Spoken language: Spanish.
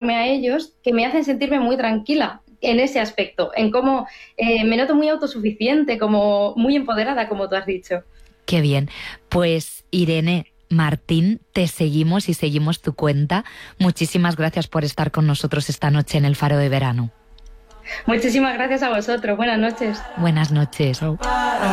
acercarme a ellos que me hacen sentirme muy tranquila en ese aspecto, en cómo me noto muy autosuficiente, como muy empoderada, como tú has dicho. Qué bien. Pues Irene Martín, te seguimos y seguimos tu cuenta. Muchísimas gracias por estar con nosotros esta noche en El Faro de Verano. Muchísimas gracias a vosotros. Buenas noches. Buenas noches. Chao.